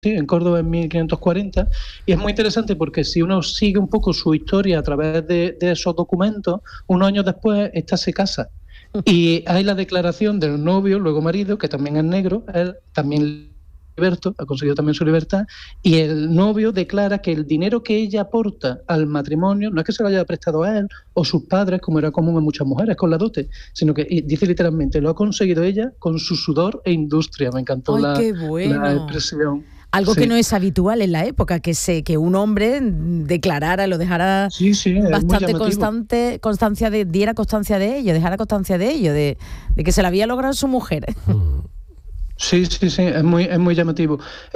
en Córdoba en 1540, y es muy interesante porque si uno sigue un poco su historia a través de esos documentos, unos años después esta se casa. Y hay la declaración del novio, luego marido, que también es negro, él también liberto, ha conseguido también su libertad, y el novio declara que el dinero que ella aporta al matrimonio no es que se lo haya prestado a él o sus padres, como era común en muchas mujeres con la dote, sino que dice literalmente, lo ha conseguido ella con su sudor e industria. Me encantó la expresión. Algo que no es habitual en la época, que un hombre declarara, lo dejara bastante constancia diera constancia de ello, dejara constancia de ello, de que se la había logrado su mujer. Sí, es muy llamativo.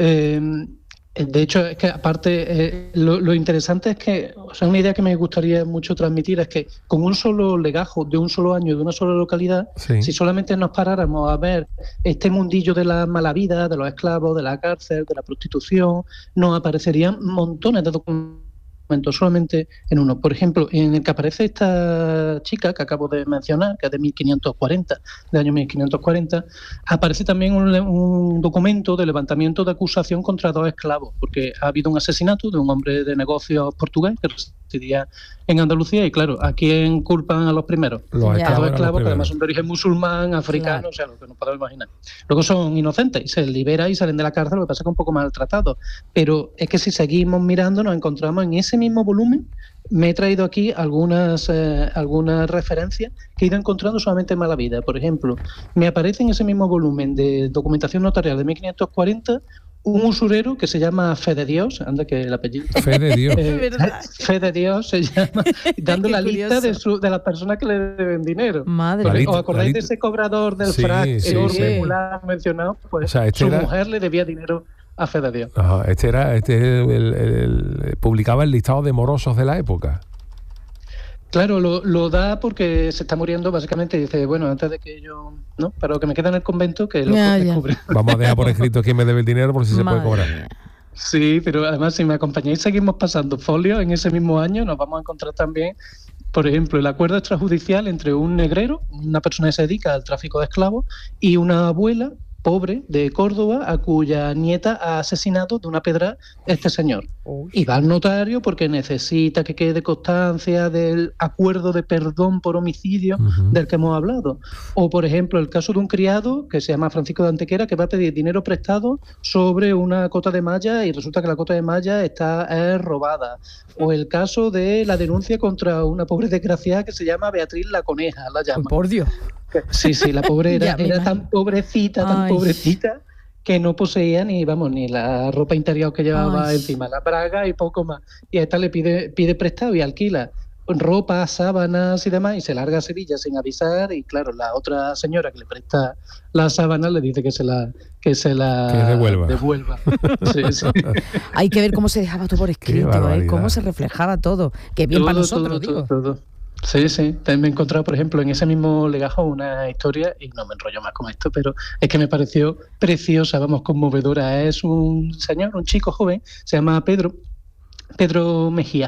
De hecho, es que aparte, lo interesante es que, una idea que me gustaría mucho transmitir es que con un solo legajo de un solo año, de una sola localidad, si solamente nos paráramos a ver este mundillo de la mala vida, de los esclavos, de la cárcel, de la prostitución, nos aparecerían montones de documentos solamente en uno. Por ejemplo, en el que aparece esta chica que acabo de mencionar, que es de 1540, del año 1540, aparece también un documento de levantamiento de acusación contra 2 esclavos, porque ha habido un asesinato de un hombre de negocios portugués que residía en Andalucía, y claro, ¿a quién culpan a los primeros? A 2 esclavos que además son de origen musulmán, africano, o sea, lo que nos podemos imaginar. Luego son inocentes y se liberan y salen de la cárcel, lo que pasa es que un poco maltratados. Pero es que si seguimos mirando nos encontramos en ese mismo volumen. Me he traído aquí algunas referencias que he ido encontrando solamente en Mala Vida. Por ejemplo, me aparece en ese mismo volumen de documentación notarial de 1540 un usurero que se llama Fe de Dios, anda que el apellido... Fe de Dios. Fe de Dios se llama, dando la lista de las personas que le deben dinero. Madre. ¿Os acordáis de ese cobrador del frac enorme, mencionado? Pues su mujer le debía dinero a Fe de Dios. Ajá, publicaba el listado de morosos de la época. Claro, lo da porque se está muriendo, básicamente, y dice, bueno, antes de que yo... ¿no? Para lo que me queda en el convento, que lo descubre. Vamos a dejar por escrito quién me debe el dinero por si se puede cobrar. Sí, pero además, si me acompañáis, seguimos pasando folios. En ese mismo año nos vamos a encontrar también, por ejemplo, el acuerdo extrajudicial entre un negrero, una persona que se dedica al tráfico de esclavos, y una abuela pobre de Córdoba, a cuya nieta ha asesinado de una pedra este señor. Y va al notario porque necesita que quede constancia del acuerdo de perdón por homicidio del que hemos hablado. O, por ejemplo, el caso de un criado que se llama Francisco de Antequera, que va a pedir dinero prestado sobre una cota de malla y resulta que la cota de malla está robada. O el caso de la denuncia contra una pobre desgraciada que se llama Beatriz la Coneja, la llama. Por Dios. Sí, la pobre era tan pobrecita, que no poseía ni la ropa interior que llevaba encima, la braga y poco más. Y a esta le pide prestado y alquila ropa, sábanas y demás, y se larga a Sevilla sin avisar, y claro, la otra señora que le presta las sábanas le dice que se la devuelva. Sí. Hay que ver cómo se dejaba todo por escrito, cómo se reflejaba todo. Qué bien para nosotros, digo. Todo. Sí. También me he encontrado, por ejemplo, en ese mismo legajo una historia, y no me enrollo más con esto, pero es que me pareció preciosa, conmovedora. Es un chico joven, se llama Pedro Mejía.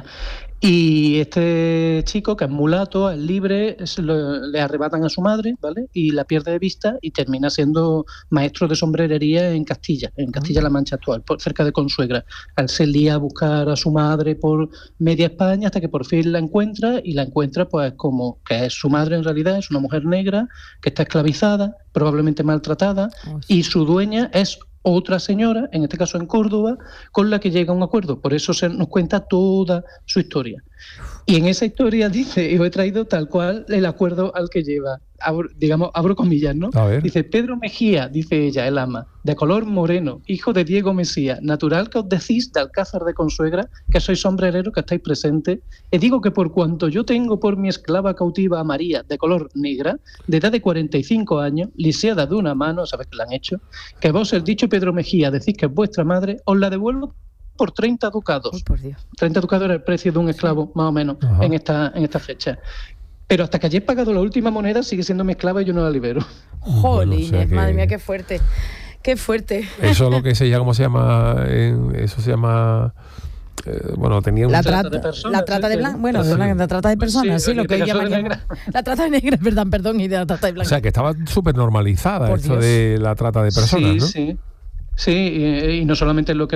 Y este chico, que es mulato, es libre, le arrebatan a su madre, ¿vale? Y la pierde de vista y termina siendo maestro de sombrerería en Castilla-La Mancha actual, cerca de Consuegra. Él se lía a buscar a su madre por media España hasta que por fin la encuentra, y la encuentra pues como que es su madre en realidad, es una mujer negra que está esclavizada, probablemente maltratada, y su dueña es otra señora, en este caso en Córdoba, con la que llega a un acuerdo. Por eso se nos cuenta toda su historia. Y en esa historia dice, y os he traído tal cual el acuerdo al que lleva, abro comillas, ¿no? Dice, Pedro Mejía, dice ella, el ama, de color moreno, hijo de Diego Mesía, natural que os decís de Alcázar de Consuegra, que sois sombrerero, que estáis presentes, y digo que por cuanto yo tengo por mi esclava cautiva a María, de color negra, de edad de 45 años, lisiada de una mano, sabes que la han hecho, que vos, el dicho Pedro Mejía, decís que es vuestra madre, os la devuelvo por 30 ducados. Por Dios. 30 ducados era el precio de un esclavo, más o menos, en esta fecha. Pero hasta que hayáis pagado la última moneda, sigue siendo mi esclava y yo no la libero. Jolines, madre mía, qué fuerte. Qué fuerte. Eso es lo que se llama, ¿cómo se llama? Eso se llama... tenía un... La trata de personas. La trata de blancas. Bueno, la trata de personas, sí, lo que llaman. La trata de negras, perdón, y de la trata de blancas. O sea, que estaba súper normalizada esto de la trata de personas, ¿no? Sí. Sí, y no solamente en lo que